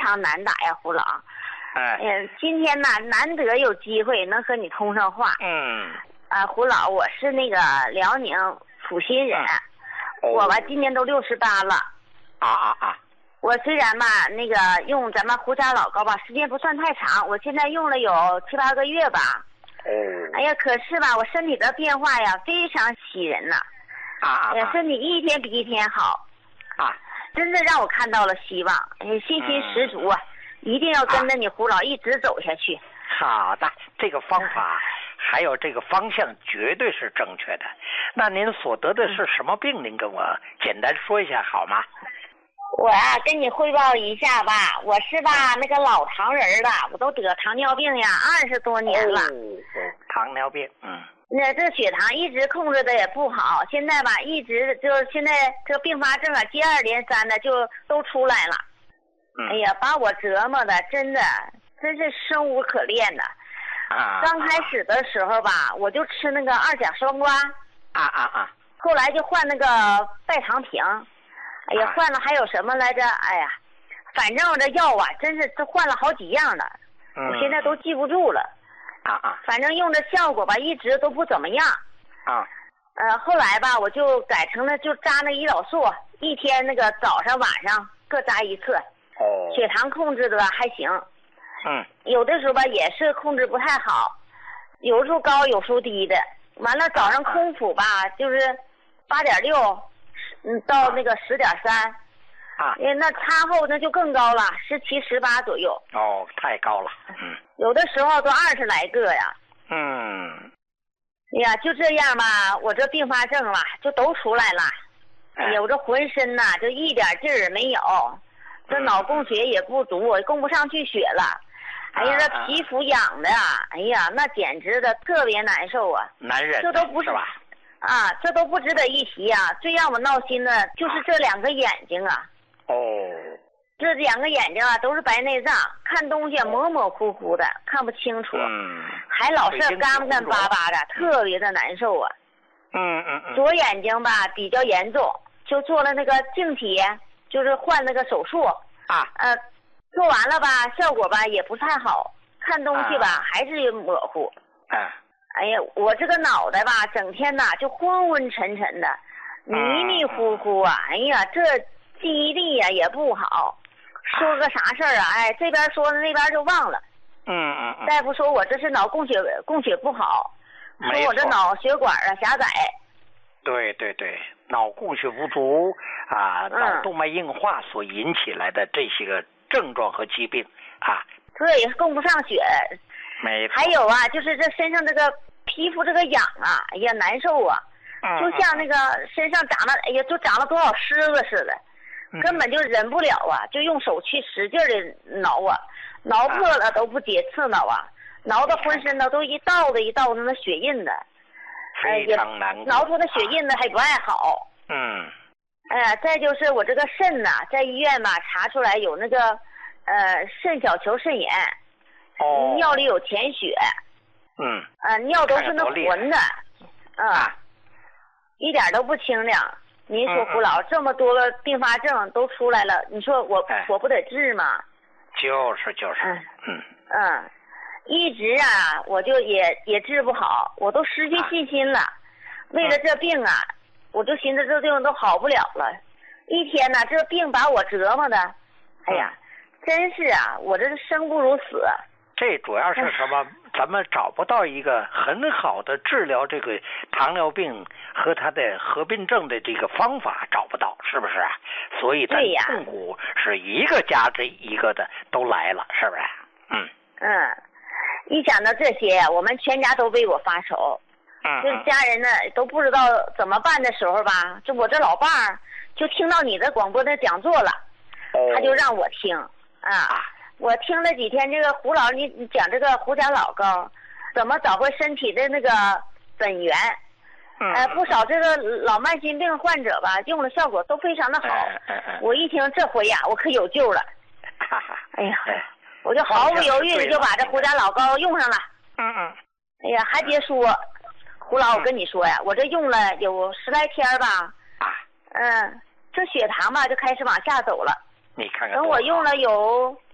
常难打呀，胡老。 哎， 今天呢，难得有机会能和你通上话。胡老，我是那个辽宁阜新人，我吧今年都68了。我虽然吧那个用咱们胡家老膏吧，时间不算太长，我现在用了有7、8个月吧。哎呀，可是吧，我身体的变化呀非常喜人呐。身体一天比一天好。真的让我看到了希望，信心十足啊！一定要跟着你胡老一直走下去。 好的，这个方法还有这个方向绝对是正确的。那您所得的是什么病？您跟我简单说一下好吗？ 我呀，跟你汇报一下吧。我是吧那个老糖人了，我都得糖尿病呀，20多年了。 糖尿病， 那这血糖一直控制的也不好，现在吧一直就是现在这并发症啊接二连三的就都出来了。哎呀，把我折磨的真是生无可恋的。刚开始的时候吧，我就吃那个2甲双胍。后来就换那个代糖平。哎呀，换了还有什么来着？哎呀，反正我这药啊，真是都换了好几样了。我现在都记不住了。反正用的效果吧，一直都不怎么样。后来吧，我就改成了就扎那个胰岛素，一天那个早上晚上各扎1次。血糖控制的还行。有的时候吧也是控制不太好，有时候高有时候低的。完了早上空腹吧就是8.6，到那个10.3。那餐后那就更高了，17、18左右。 太高了。 有的时候都20来个呀。哎呀，就这样吧，我这并发症吧就都出来了。哎呀，我这浑身呐就一点劲儿没有，这脑供血也不足，我供不上去血了。哎呀，这皮肤痒的啊，哎呀，那简直的特别难受啊。 难忍。 这都不是吧？这都不值得一提啊！最让我闹心的就是这2个眼睛啊。这2个眼睛啊都是白内障，看东西模模糊糊的，看不清楚。还老是干干巴巴的，特别的难受啊。左眼睛吧比较严重，就做了那个镜体，就是换那个手术。做完了吧，效果吧也不太好，看东西吧还是模糊。哎呀，我这个脑袋吧整天呐就昏昏沉沉的，迷迷糊糊啊。哎呀，这记忆力呀也不好，说个啥事儿啊，这边说的那边就忘了。大夫说我这是脑供血不好，说我这脑血管狭窄。 对，脑供血不足脑动脉硬化所引起来的这些个症状和疾病对，供不上血。 没错。 还有啊，就是这身上这个皮肤这个痒啊，哎呀难受啊。就像那个身上长了，哎呀，就长了多少虱子似的，根本就忍不了啊，就用手去使劲的挠啊，挠破了都不解刺挠啊，挠的浑身呢都一道的一道的那血印的， 非常难过。 挠出那血印的还不爱好。再就是我这个肾呐，在医院吧查出来有那个肾小球肾炎，尿里有甜血。尿都是那浑的。一点都不清凉。您说胡老这么多个并发症都出来了，你说我不得治吗？ 就是。 一直啊我就也治不好，我都失去信心了。为了这病啊，我就寻思这病都好不了了。一天呢这病把我折磨的，哎呀，真是啊，我这是生不如死。 这主要是什么？咱们找不到一个很好的治疗这个糖尿病和它的合并症的这个方法，找不到，是不是啊？所以咱痛苦是一个加这一个的都来了，是不是？ 一想到这些，我们全家都为我发愁。就是家人呢都不知道怎么办的时候吧，就我这老伴儿就听到你的广播的讲座了，他就让我听我听了几天这个胡老你讲这个胡家老膏怎么找回身体的那个本源。不少这个老慢性病患者吧用的效果都非常的好。我一听这回呀我可有救了。哎呀，我就毫不犹豫的就把这胡家老膏用上了。哎呀，还别说胡老，我跟你说呀，我这用了有10来天吧。这血糖吧就开始往下走了。 你看看， 等我用了有